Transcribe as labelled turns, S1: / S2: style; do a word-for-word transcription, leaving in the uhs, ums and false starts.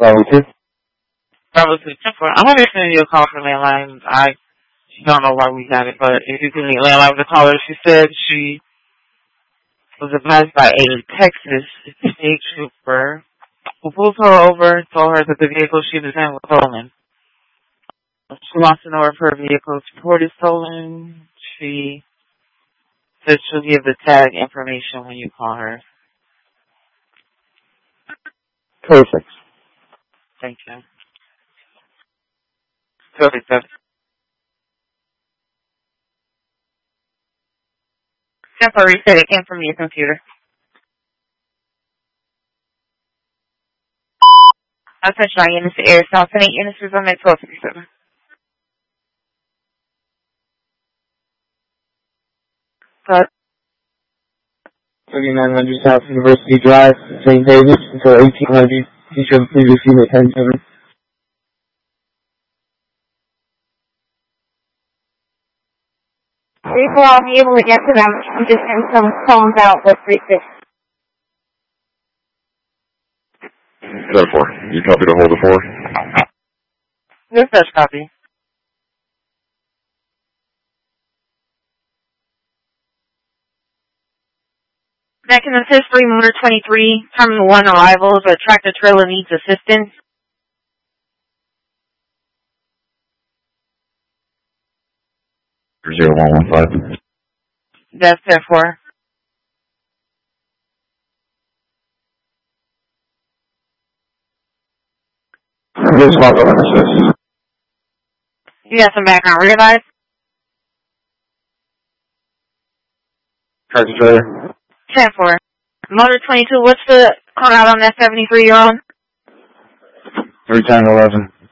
S1: Bravo two.
S2: Bravo two, ten four. I'm going to send you a call for landline. I don't know why we got it, but if you can landline with the caller, she said she was advised by a Texas state trooper who pulled her over and told her that the vehicle she was in was stolen. She wants to know if her vehicle's report is stolen. She said she'll give the tag information when you call her.
S1: Perfect.
S2: Thank you. thirty-seven. Simple reset. It came from your computer. Attention, all units to air. South and eight units is on that twelve fifty-seven. But
S1: thirty-nine hundred South University Drive, Saint David, until eighteen hundred. Each of the previous unit ten seven.
S3: We will all be able to get to them. I'm just getting some phones out with three six.
S4: ten four. You copy to hold the four?
S2: this is copy. Back in the history, Motor twenty-three, Terminal one arrivals, a tractor trailer needs assistance.
S4: zero one one five.
S2: That's therefore.
S1: This is Marco Assist.
S2: You got some background realize?
S1: Tractor trailer.
S2: ten four. Motor twenty-two, what's the call out on that seventy-three you're on?
S1: three ten eleven.